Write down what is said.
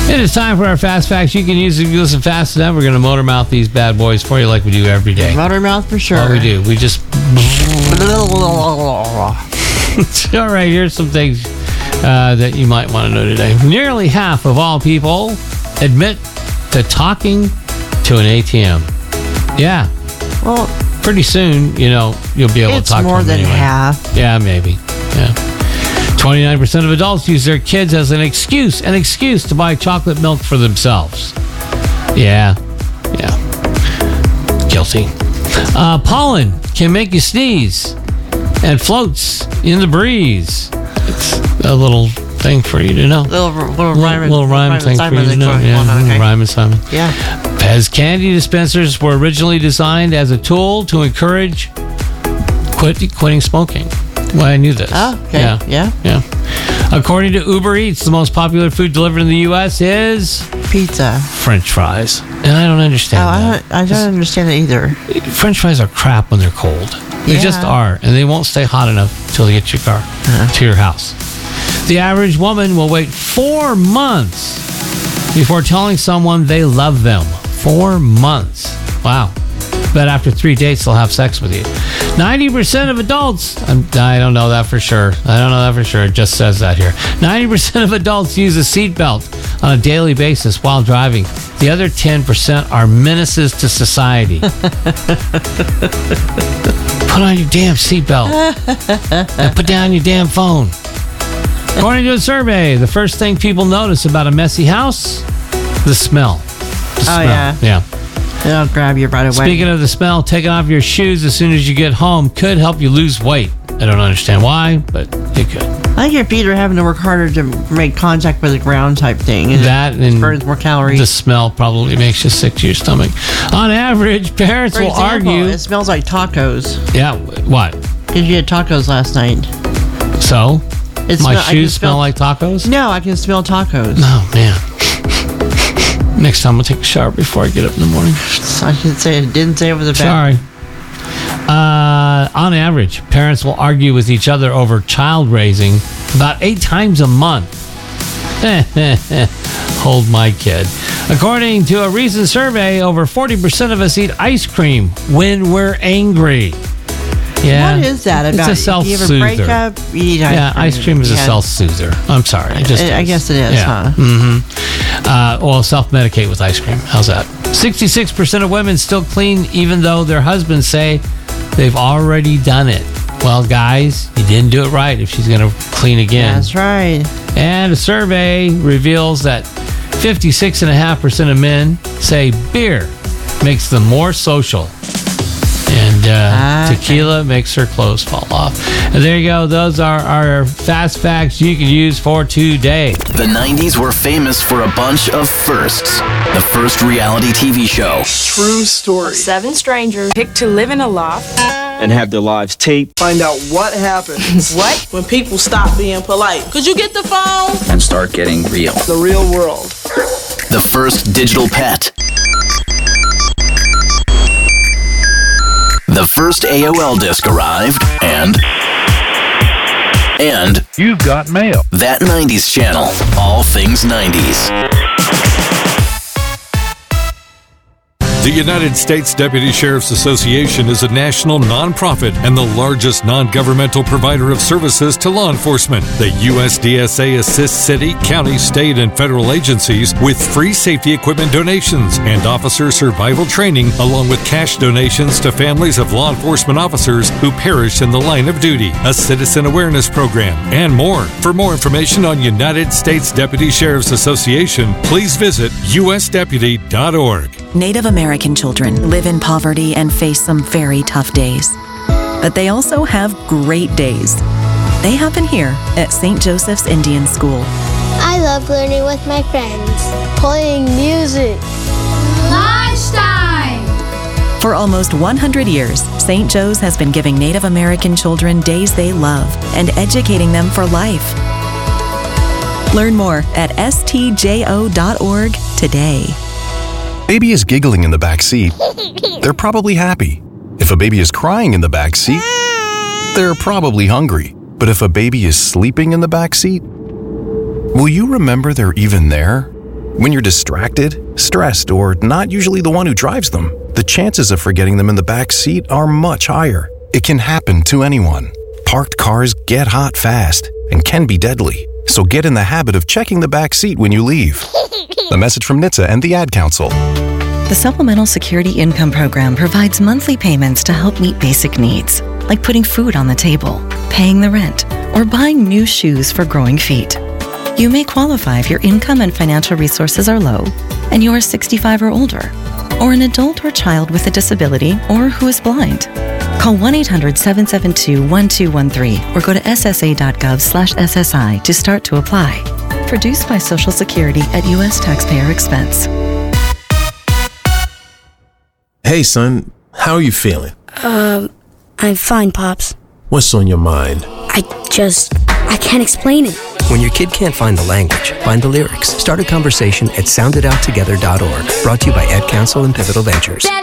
It is time for our Fast Facts. You can use it if you listen fast enough. We're going to motor mouth these bad boys for you like we do every day. Motor mouth for sure. Oh, we do. We just... All right, here's some things that you might want to know today. Nearly half of all people admit to talking to an ATM. Yeah. Well, pretty soon, you'll be able to talk to them. It's more than half. Yeah, maybe. Yeah. 29% of adults use their kids as an excuse to buy chocolate milk for themselves. Yeah. Guilty. Pollen can make you sneeze and floats in the breeze. It's a little thing for you to know. Little rhyme thing for you to know. Yeah, rhyme assignment. Yeah. Pez candy dispensers were originally designed as a tool to encourage quitting smoking. Well, I knew this. Oh, okay. Yeah. According to Uber Eats, the most popular food delivered in the U.S. is... pizza. French fries. And I don't understand that. I don't understand it either. French fries are crap when they're cold. They just are. And they won't stay hot enough until they get to your car, to your house. The average woman will wait 4 months before telling someone they love them. 4 months. Wow. But after 3 dates, they'll have sex with you. 90% of adults, I don't know that for sure. It just says that here. 90% of adults use a seatbelt on a daily basis while driving. The other 10% are menaces to society. Put on your damn seatbelt and put down your damn phone. According to a survey, the first thing people notice about a messy house, the smell. Yeah. They'll grab you right away. Speaking of the smell, taking off your shoes as soon as you get home could help you lose weight. I don't understand why, but it could. I think your feet are having to work harder to make contact with the ground type thing. And that and burns more calories. The smell probably makes you sick to your stomach. On average, parents will argue. It smells like tacos. Yeah, what? Because you had tacos last night. So? My shoes smell like tacos? No, I can smell tacos. Oh, man. Next time I'll take a shower before I get up in the morning. I didn't say it was a bad. Sorry. On average, parents will argue with each other over child raising about 8 times a month. Hold my kid. According to a recent survey, over 40% of us eat ice cream when we're angry. Yeah. What is that about? It's a self-soother. You ever break up, you eat ice cream. Ice cream is a self-soother. I'm sorry. I guess it is, huh? Mm-hmm. Self-medicate with ice cream. How's that? 66% of women still clean even though their husbands say they've already done it. Well, guys, you didn't do it right if she's going to clean again. That's right. And a survey reveals that 56.5% of men say beer makes them more social. And tequila makes her clothes fall off. And there you go. Those are our fast facts you can use for today. The 90s were famous for a bunch of firsts. The first reality TV show. True story. 7 strangers picked to live in a loft and have their lives taped. Find out what happens. What? When people stop being polite. Could you get the phone? And start getting real. The real world. The first digital pet. The first AOL disc arrived, and you've got mail. That 90s channel, all things 90s. The United States Deputy Sheriff's Association is a national nonprofit and the largest non-governmental provider of services to law enforcement. The USDSA assists city, county, state, and federal agencies with free safety equipment donations and officer survival training, along with cash donations to families of law enforcement officers who perish in the line of duty, a citizen awareness program, and more. For more information on United States Deputy Sheriff's Association, please visit usdeputy.org. Native American children live in poverty and face some very tough days. But they also have great days. They happen here at St. Joseph's Indian School. I love learning with my friends, playing music. Lunchtime! For almost 100 years, St. Joe's has been giving Native American children days they love and educating them for life. Learn more at stjo.org today. Baby is giggling in the back seat. They're probably happy. If a baby is crying in the back seat, they're probably hungry. But if a baby is sleeping in the back seat, will you remember they're even there? When you're distracted, stressed, or not usually the one who drives them, the chances of forgetting them in the back seat are much higher. It can happen to anyone. Parked cars get hot fast and can be deadly. So get in the habit of checking the back seat when you leave. A message from NHTSA and the Ad Council. The Supplemental Security Income Program provides monthly payments to help meet basic needs, like putting food on the table, paying the rent, or buying new shoes for growing feet. You may qualify if your income and financial resources are low, and you are 65 or older, or an adult or child with a disability, or who is blind. Call 1-800-772-1213 or go to ssa.gov/SSI to start to apply. Produced by Social Security at U.S. taxpayer expense. Hey, son, how are you feeling? I'm fine, Pops. What's on your mind? I can't explain it. When your kid can't find the language, find the lyrics. Start a conversation at soundedouttogether.org. Brought to you by Ad Council and Pivotal Ventures.